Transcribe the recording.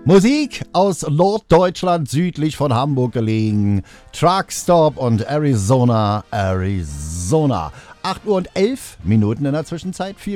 Musik aus Norddeutschland, südlich von Hamburg gelegen. Truckstop und Arizona. 8 Uhr und 11 Minuten in der Zwischenzeit.